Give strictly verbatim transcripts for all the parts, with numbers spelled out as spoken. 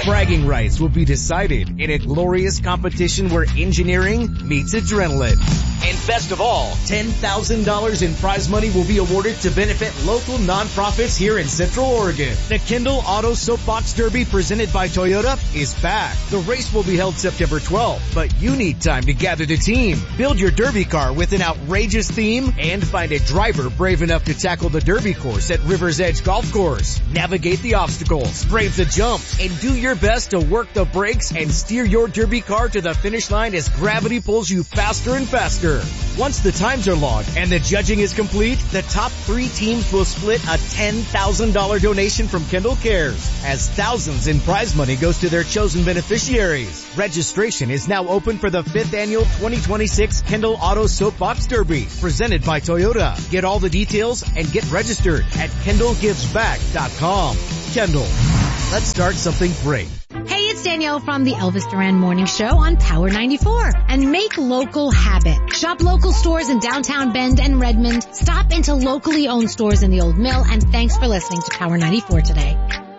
Bragging rights will be decided in a glorious competition where engineering meets adrenaline. And best of all, ten thousand dollars in prize money will be awarded to benefit local nonprofits here in Central Oregon. The Kendall Auto Soapbox Derby presented by Toyota is back. The race will be held September twelfth, but you need time to gather the team. Build your Derby car with an outrageous theme and find a driver brave enough to tackle the Derby course at River's Edge Golf Course. Navigate the obstacles, brave the jumps, and do your best to work the brakes and steer your Derby car to the finish line as gravity pulls you faster and faster. Once the times are logged and the judging is complete, the top three teams will split a ten thousand dollars donation from Kendall Cares, as thousands in prize money goes to their chosen beneficiaries. Registration is now open for the fifth annual twenty twenty-six Kendall Auto Soapbox Derby, presented by Toyota. Get all the details and get registered at kendall gives back dot com. Kendall, let's start something great. Hey, it's Danielle from the Elvis Duran Morning Show on Power ninety-four. And make local habit. Shop local stores in downtown Bend and Redmond. Stop into locally owned stores in the Old Mill. And thanks for listening to Power ninety-four today.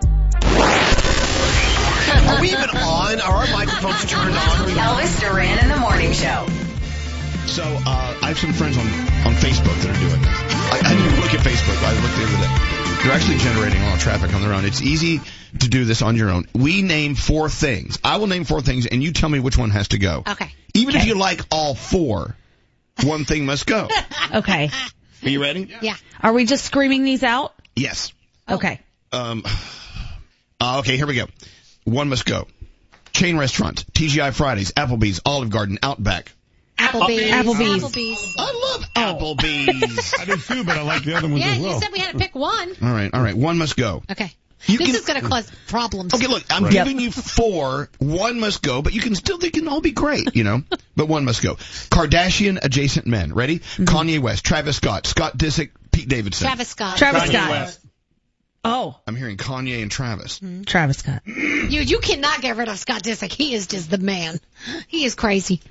Are we even on? Are our microphones turned on? Elvis Duran in the Morning Show. So, uh, I have some friends on, on Facebook that are doing this. I, I didn't even look at Facebook. I looked the other day. They're actually generating a lot of traffic on their own. It's easy to do this on your own. We name four things. I will name four things, and you tell me which one has to go. Okay. Even okay. if you like all four, one thing must go. Okay. Are you ready? Yeah. Are we just screaming these out? Yes. Okay. Um. Uh, okay, here we go. One must go. Chain restaurants, T G I Fridays, Applebee's, Olive Garden, Outback. Applebee's. Applebee's. Applebee's. I love Applebee's. I do too, but I like the other ones Yeah, as well. you said we had to pick one. All right, all right. One must go. Okay. You this can- is going to cause problems. Okay, look, I'm Right. giving you four. One must go, but you can still, they can all be great, you know? But one must go. Kardashian adjacent men. Ready? Mm-hmm. Kanye West, Travis Scott, Scott Disick, Pete Davidson. Travis Scott. Travis Kanye Scott. West. Oh, I'm hearing Kanye and Travis. Mm-hmm. Travis Scott. You you cannot get rid of Scott Disick. He is just the man. He is crazy.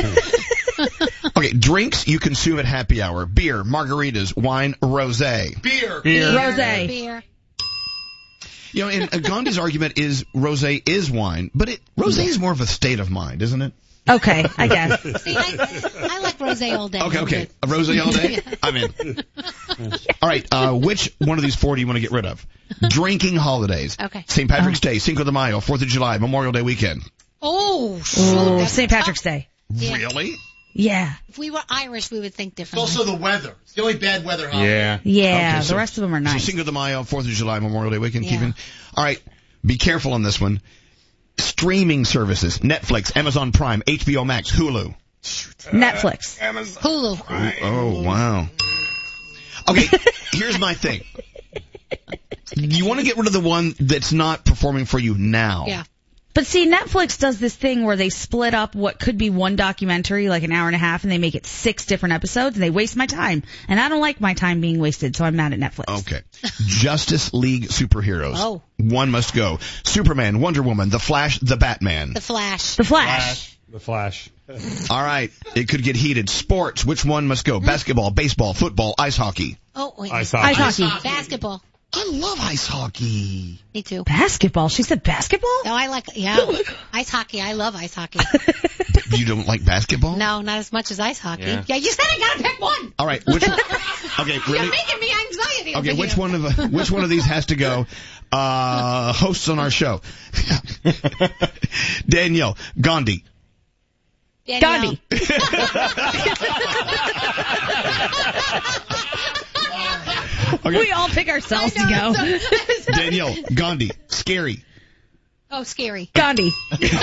Okay, drinks you consume at happy hour. Beer, margaritas, wine, rosé. Beer. Beer. Rosé. Beer. You know, and uh, Gandhi's argument is rosé is wine, but it rosé is more of a state of mind, isn't it? Okay, I guess. See, I, I like rosé all day. Okay, I'm okay. good. A rosé all day? I'm in. All right, uh, which one of these four do you want to get rid of? Drinking holidays. Okay. Saint Patrick's Day, Cinco de Mayo, Fourth of July, Memorial Day weekend. Oh, shoot. Oh, that's Saint Patrick's Day. Yeah. Really? Yeah. If we were Irish, we would think It's differently. also the weather. It's the only bad weather holiday. Yeah. Yeah, Okay, so- the rest of them are So nice. Cinco de Mayo, Fourth of July, Memorial Day weekend, Yeah. keeping. All right, be careful on this one. Streaming services, Netflix, Amazon Prime, H B O Max, Hulu. Netflix. Hulu. Oh, wow. Okay, here's my thing. You want to get rid of the one that's not performing for you now. Yeah. But see, Netflix does this thing where they split up what could be one documentary, like an hour and a half, and they make it six different episodes, and they waste my time. And I don't like my time being wasted, so I'm mad at Netflix. Okay. Justice League superheroes. Oh. One must go. Superman, Wonder Woman, The Flash, The Batman. The Flash. The Flash. The Flash. All right. It could get heated. Sports, which one must go? Basketball, baseball, football, ice hockey. Oh, wait. Ice hockey. Ice hockey. Basketball. I love ice hockey. Me too. Basketball. She said basketball? No, I like, yeah. Ice hockey. I love ice hockey. You don't like basketball? No, not as much as ice hockey. Yeah. Yeah, you said I gotta pick one. All right. Which one? Okay, You're really? making me anxiety. Okay, over which here. one of which one of these has to go? Uh, hosts on our show. Danielle, Gandhi. Danielle. Gandhi. Okay. We all pick ourselves to go. Danielle, Gandhi, scary. Oh, scary. Gandhi. Okay,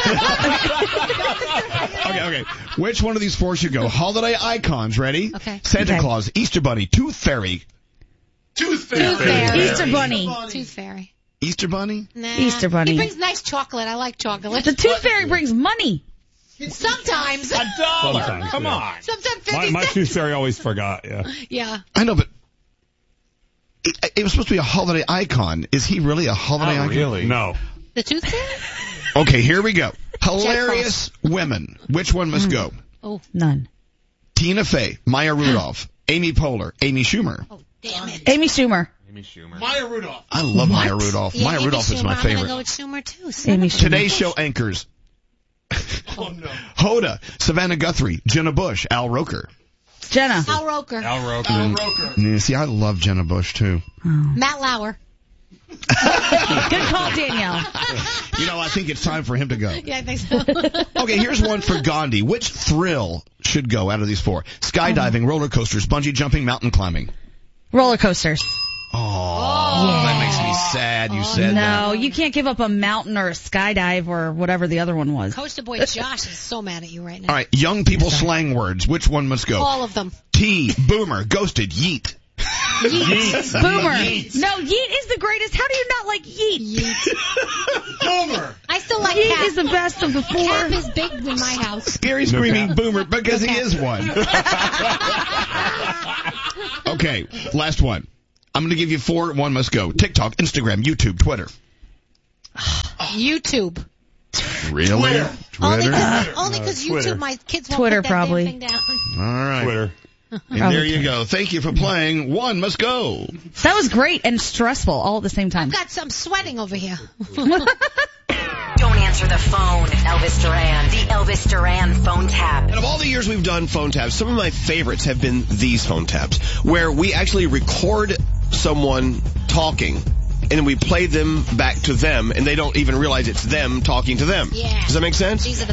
okay. Which one of these four should go? Holiday icons, ready? Okay. Santa Okay. Claus, Easter Bunny, Tooth Fairy. Tooth Fairy. Tooth Fairy. Easter Bunny. Tooth Fairy. Easter Bunny? Nah. Easter Bunny. He brings nice chocolate. I like chocolate. The Tooth Fairy brings money. Sometimes. A dollar. Sometimes, Come yeah. on. Sometimes fifty My, my cents. tooth fairy always forgot, yeah. Yeah. I know, but it, it was supposed to be a holiday icon. Is he really a holiday Not icon? really. No. The Tooth Fairy? Okay, here we go. Hilarious women. Which one must go? Oh, None. Tina Fey, Maya Rudolph, Amy Poehler, Amy Schumer. oh, damn it. Amy Schumer. Amy Schumer. Maya Rudolph. I love Maya Rudolph. Yeah, Maya Amy Rudolph is Schumer. my I'm gonna favorite. go with Schumer too. Amy Seven. Schumer. Today's show anchors. Oh no. Hoda, Savannah Guthrie, Jenna Bush, Al Roker. Jenna. Al Roker. Al Roker. Al Roker. Yeah, see, I love Jenna Bush too. Matt Lauer. Good call, Danielle. You know, I think it's time for him to go. Yeah, I think so. Okay, here's one for Gandhi. Which thrill should go out of these four? Skydiving, roller coasters, bungee jumping, mountain climbing. Roller coasters. Oh, that makes me sad you said that. No, you can't give up a mountain or a skydive or whatever the other one was. Coaster boy Josh is so mad at you right now. All right, young people slang words. Which one must go? All of them. T, boomer, ghosted, yeet. Yeet. Boomer. Yeet. No, Yeet is the greatest. How do you not like Yeet? Boomer. I still like Yeet Cap. is the best of the four. Cap is big in my house. Gary's screaming boomer because he is one. Okay, last one. I'm going to give you four. One must go. TikTok, Instagram, YouTube, Twitter. YouTube. Really? Twitter. Only Twitter? because only 'cause Twitter. YouTube, my kids won't Twitter, put that probably. damn thing down. All right. Twitter. And there you go. Thank you for playing. One must go. That was great and stressful all at the same time. I've got some sweating over here. Don't answer the phone. Elvis Duran. The Elvis Duran phone tap. And of all the years we've done phone taps, some of my favorites have been these phone taps, where we actually record someone talking, and then we play them back to them, and they don't even realize it's them talking to them. Yeah. Does that make sense? These are the